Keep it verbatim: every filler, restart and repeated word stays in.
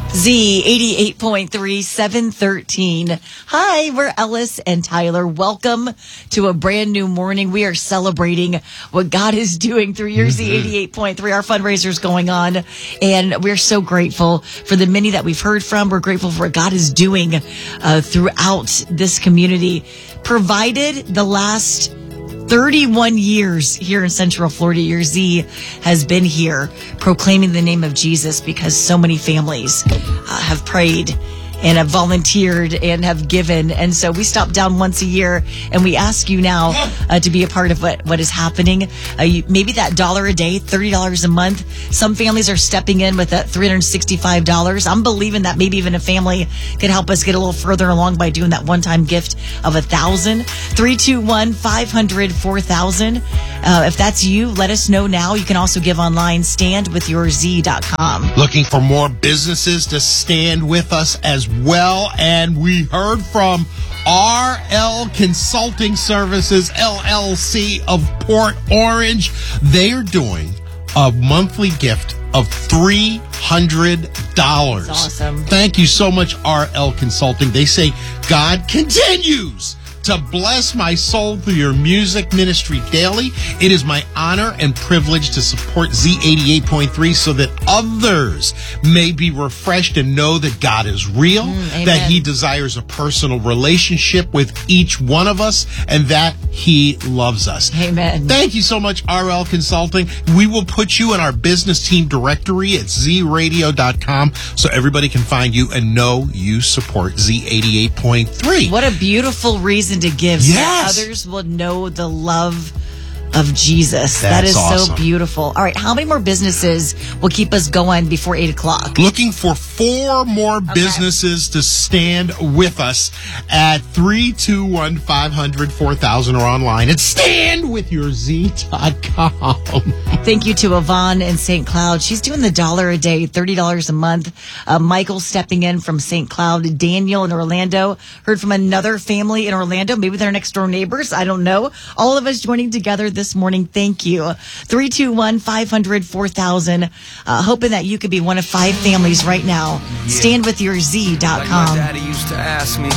Z eighty-eight point three, seven thirteen. Hi, we're Ellis and Tyler. Welcome to a brand new morning. We are celebrating what God is doing through your mm-hmm. Z eighty-eight point three. Our fundraiser's going on, and we're so grateful for the many that we've heard from. We're grateful for what God is doing uh, throughout this community. Provided the last thirty-one years here in Central Florida, your Z has been here proclaiming the name of Jesus because so many families uh, have prayed and have volunteered and have given. And so we stop down once a year and we ask you now uh, to be a part of what, what is happening. Uh, you, maybe that dollar a day, thirty dollars a month. Some families are stepping in with that three hundred sixty-five dollars. I'm believing that maybe even a family could help us get a little further along by doing that one-time gift of a thousand. three two one, five hundred, four thousand. Uh, if that's you, let us know now. You can also give online, stand with your z dot com. Looking for more businesses to stand with us as well, and we heard from R L Consulting Services, L L C of Port Orange. They are doing a monthly gift of three hundred dollars. That's awesome. Thank you so much, R L Consulting. They say God continues to bless my soul through your music ministry daily. It is my honor and privilege to support Z eighty-eight point three so that others may be refreshed and know that God is real, mm, that he desires a personal relationship with each one of us, and that he loves us. Amen. Thank you so much, R L Consulting. We will put you in our business team directory at z radio dot com so everybody can find you and know you support Z eighty-eight point three. What a beautiful reason to give, yes. so others will know the love of Jesus. That's that is awesome. So beautiful. All right, how many more businesses will keep us going before eight o'clock? Looking for four more okay. businesses to stand with us at three two one, five hundred, four thousand or online at stand with your z dot com. Thank you to Yvonne in Saint Cloud. She's doing the dollar a day, thirty dollars a month. Uh, Michael stepping in from Saint Cloud. Daniel in Orlando. Heard from another family in Orlando. Maybe they're next door neighbors. I don't know. All of us joining together this morning. Thank you. three two one, five hundred, four thousand. Uh, hoping that you could be one of five families right now. Stand with your z dot com. Like my daddy used to ask me,